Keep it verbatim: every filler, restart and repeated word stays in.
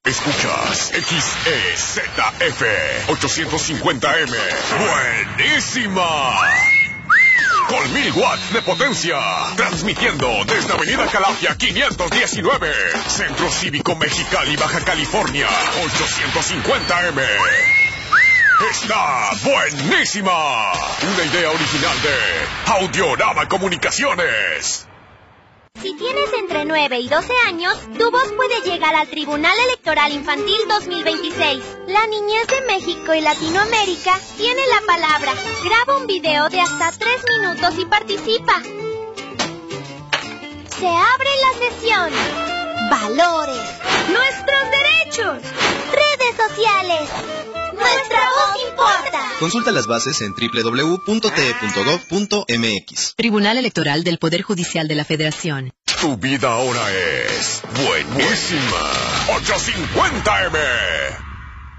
Escuchas X E Z F ochocientos cincuenta M. ¡Buenísima! Con mil watts de potencia. Transmitiendo desde Avenida Calafia quinientos diecinueve. Centro Cívico Mexicali, Baja California. ochocientos cincuenta M. ¡Está buenísima! Una idea original de Audiorama Comunicaciones. Si tienes entre nueve y doce años, tu voz puede llegar al Tribunal Electoral Infantil dos mil veintiséis. La niñez de México y Latinoamérica tiene la palabra. Graba un video de hasta tres minutos y participa. Se abre la sesión. Valores. Nuestros derechos. Redes sociales. Nuestra voz importa. Consulta las bases en doble u doble u doble u punto t e punto gov punto m x. Tribunal Electoral del Poder Judicial de la Federación. Tu vida ahora es buenísima. ochocientos cincuenta M.